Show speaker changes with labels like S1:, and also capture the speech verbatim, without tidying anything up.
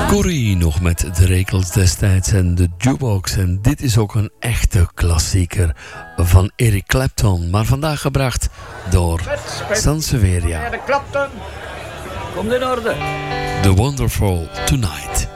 S1: Corrie nog met de Rekels destijds en de Jukebox. En dit is ook een echte klassieker van Eric Clapton. Maar vandaag gebracht door Sansevieria.
S2: De Clapton. Komt in orde.
S1: The Wonderful Tonight.